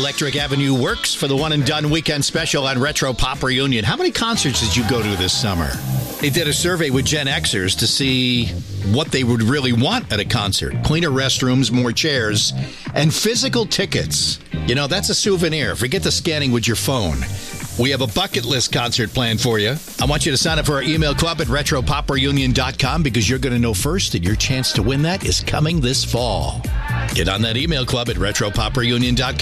Electric Avenue Works for the one and done weekend special on Retro Pop Reunion. How many concerts did you go to this summer? They did a survey with Gen Xers to see what they would really want at a concert. Cleaner restrooms, more chairs, and physical tickets. You know, that's a souvenir. Forget the scanning with your phone. We have a bucket list concert planned for you. I want you to sign up for our email club at retropopreunion.com because you're going to know first and your chance to win that is coming this fall. Get on that email club at retropopreunion.com.